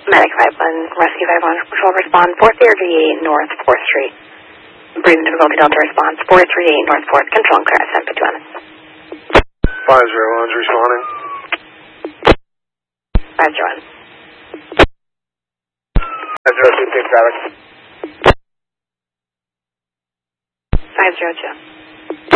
Medic 51, Rescue 51, Patrol respond 438 North 4th Street. Breathing difficulty Delta response 438 North 4th, control and clear at 751. 501's responding. 501. 502, traffic. 502.